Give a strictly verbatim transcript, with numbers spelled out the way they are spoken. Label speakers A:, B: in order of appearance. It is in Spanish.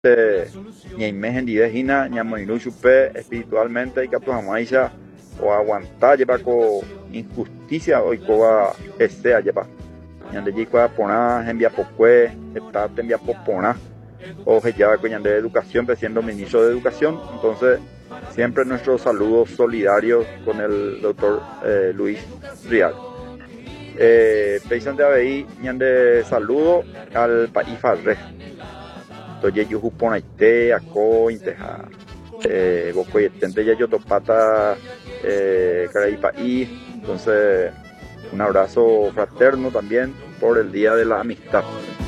A: Ni imagen de Hina, Ñamoinú Chupe, espiritualmente, y que tu amaisa o aguantar, lleva con injusticia, o coba esea, lleva. Ñande Yicua Pona, envía Pocue, está envía Popona, o ya con de educación, siendo ministro de educación. Entonces, siempre nuestros saludos solidarios con el doctor eh, Luis Rial. Eh, Peisan de Abei, Ñande saludo al país Farre. Entonces yo jupona ite, aco, inteja, eh, boco y tente ya yo topata, eh, caraipa y, entonces un abrazo fraterno también por el Día de la Amistad.